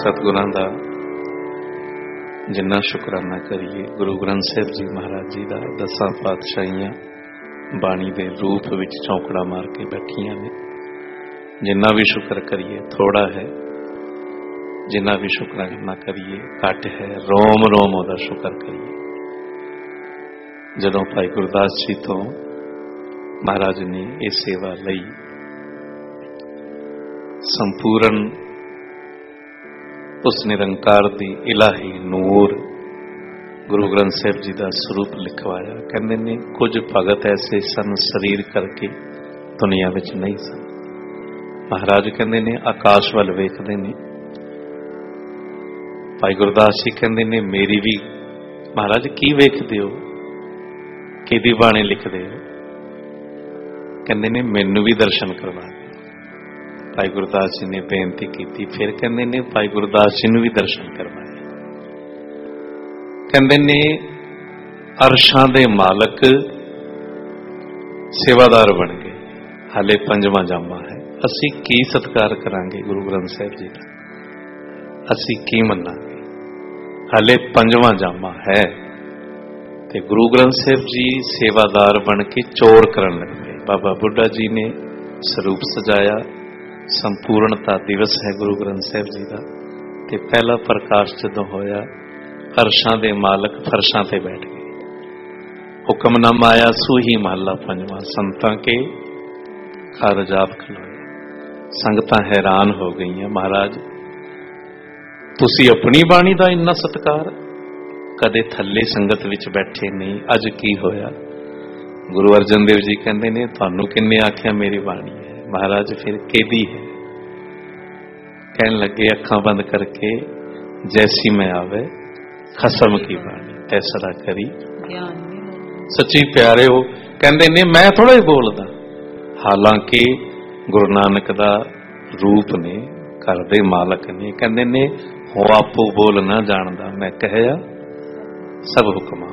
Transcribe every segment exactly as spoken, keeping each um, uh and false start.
सतगुरां दा जिन्ना शुकराना करिए। गुरु ग्रंथ साहिब जी महाराज जी का दसां पातशाहियां बाणी के रूप विच चौंकड़ा मार के बैठियां ने। जिन्ना भी शुक्र करिए थोड़ा है, जिन्ना भी शुकराना करिए घट है। रोम रोम ओदा शुक्र करिए। जदों भाई गुरदास जी तो महाराज ने यह सेवा लई, संपूर्ण उस निरंकार दी इलाही नूर गुरु ग्रंथ साहिब जी का स्वरूप लिखवाया। कहते ने कुछ भगत ऐसे सन शरीर करके दुनिया विच नहीं सन। महाराज कहते ने आकाश वाल वेखते ने। भाई गुरदास जी कहते ने मेरी भी महाराज की वेखदे हो, किहदी बाणी लिखदे हो? कहते ने मैनू भी दर्शन करवा दे। भाई गुरदास जी ने बेनती की। फिर कहते ने भाई गुरदास जी ने भी दर्शन करवाए। कहते ने अरशां दे मालक सेवादार बन गए। हाले पंजवां जामा है, असी की सत्कार करांगे गुरु ग्रंथ साहिब जी का, असी की मन्नांगे? हाले पंजवां जामा है ते गुरु ग्रंथ साहिब जी सेवादार बन के चोर करन लग पए। बाबा बुढ़ा जी ने स्वरूप सजाया। संपूर्णता दिवस है गुरु ग्रंथ साहिब जी का। ते पहला प्रकाश जदों होया, अरशां दे मालक फरशां ते बैठ गए। हुक्मनामा आया सूही महला पंजवां, संतां के घर जाप खलोया। संगतां हैरान हो गई। महाराज तुसी अपनी बाणी दा इन्ना सत्कार, कदे थल्ले संगत विच बैठे नहीं, अज की होया? गुरु अर्जन देव जी कहते ने तुहानू किन्ने आख्या मेरी बाणी है? महाराज फिर केदी है? कहन लगे अखां बंद करके जैसी मैं आवे खसम की बाणी तैसरा करी। सच्ची प्यारे हो, कहते ने मैं थोड़ा ही बोलदा। हालांकि गुरु नानक दा रूप ने, घर दे मालक ने। कहते ने हो आपो बोल ना जानदा, मैं कहया सब हुक्म।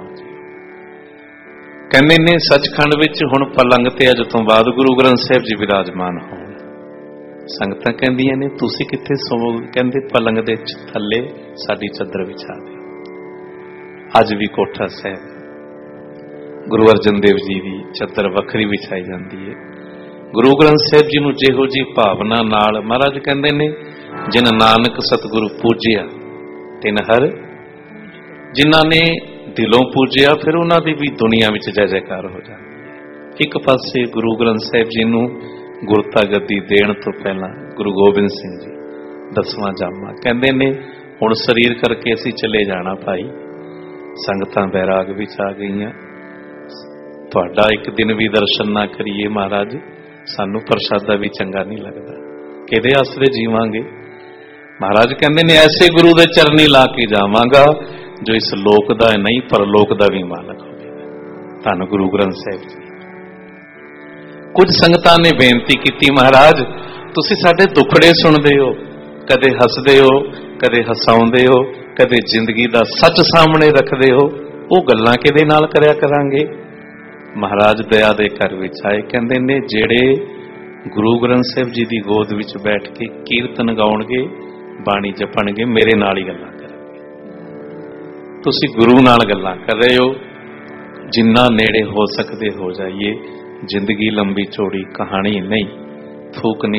कहते ने सचखंड विच हुण पलंग ते अज तो बाद गुरु ग्रंथ साहिब जी विराजमान होण। संगतां कहंदियां ने तुसीं कित्थे सोवोगे? कहंदे पलंग दे थल्ले साडी चादर विछा दे। अज भी कोठा साहिब गुरु अर्जन देव जी की चादर वखरी विछाई जाती है। गुरु ग्रंथ साहिब जी नूं जिहो जी भावना नाल महाराज कहंदे ने जिन नानक सतगुरु पूजिया तिन हर। जिन्हां ने दिलों पूजिया फिर उन्हां दी भी दुनिया विच जय जयकार हो जाती है। एक पासे गुरु ग्रंथ साहिब जी नूं गुरता गद्दी देण तो पहला गुरु गोबिंद सिंह जी दसवां जामा कहंदे ने हुण शरीर करके असीं चले जाना भाई। संगतां बैराग विच आ गईयां। तुहाडा एक दिन भी दर्शन ना करिए महाराज सानू प्रसादा भी चंगा नहीं लगता। किहदे आसरे जीवांगे? महाराज कहंदे ने ऐसे गुरु दे चरनी ला के जावांगा जो इस लोक दा नहीं परलोक दा भी मालक होवेगा। धन गुरु ग्रंथ साहिब जी। कुछ संगतां ने बेनती की, महाराज तुसीं साडे दुखड़े सुणदे हो, कदे हसदे हो, कदे हसाउंदे हो, कदे जिंदगी दा सच सामने रखदे हो, वो गल्लां किहदे नाल करया करांगे? महाराज दया दे घर विच आए। कहंदे ने जेड़े गुरु ग्रंथ साहिब जी दी गोद विच बैठ के कीर्तन गाउणगे, बाणी जपणगे, मेरे नाल ही गल्लां करनगे। तुसीं गुरु नाल गल्लां कर रहे हो। जिन्ना नेड़े हो सकदे हो जाइए। जिंदगी लंबी चौड़ी कहानी नहीं, फूक